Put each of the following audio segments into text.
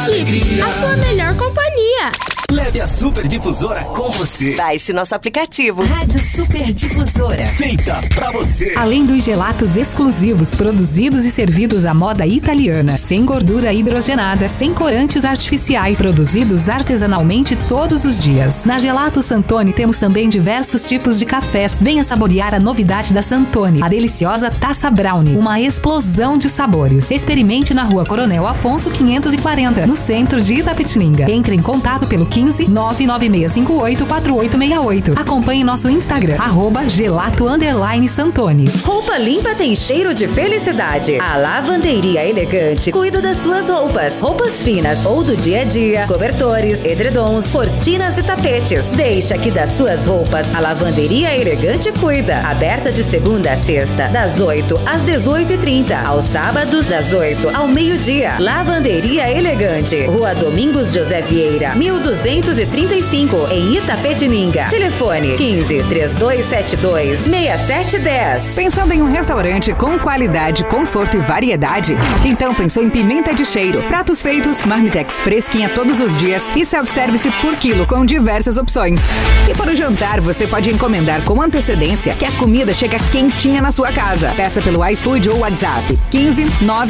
Chips, a sua melhor companhia. Leve a Super Difusora com você. Baixe nosso aplicativo. Rádio Super Difusora. Feita pra você. Além dos gelatos exclusivos, produzidos e servidos à moda italiana, sem gordura hidrogenada, sem corantes artificiais, produzidos artesanalmente todos os dias. Na Gelato Santoni temos também diversos tipos de cafés. Venha saborear a novidade da Santoni, a deliciosa Taça Brownie, uma explosão de sabores. Experimente na Rua Coronel Afonso 540, no centro de Itapetininga. Entre em contato pelo 15 99658 4868. Acompanhe nosso Instagram, @gelato_Santoni. Roupa limpa tem cheiro de felicidade. A Lavanderia Elegante cuida das suas roupas. Roupas finas ou do dia a dia, cobertores, edredons, cortinas e tapetes. Deixa que das suas roupas a Lavanderia Elegante cuida. Aberta de segunda a sexta, das 8 às 18h30. Aos sábados, das 8 ao meio-dia. Lavanderia Elegante. Rua Domingos José Vieira, 1235, em Itapetininga. Telefone 15 3272 6710. Pensando em um restaurante com qualidade, conforto e variedade? Então pensou em Pimenta de Cheiro. Pratos feitos, marmitex fresquinha todos os dias e self-service por quilo com diversas opções. E para o jantar, você pode encomendar com antecedência que a comida chega quentinha na sua casa. Peça pelo iFood ou WhatsApp 15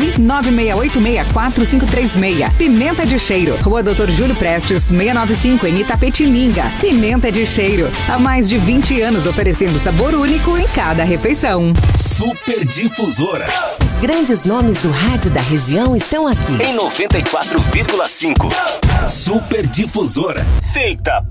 996864536. Pimenta de Cheiro. Rua Doutor Júlio Prestes, 695, em Itapetininga. Pimenta de Cheiro. Há mais de 20 anos oferecendo sabor único em cada refeição. Super Difusora. Os grandes nomes do rádio da região estão aqui. Em 94,5. Super Difusora. Feita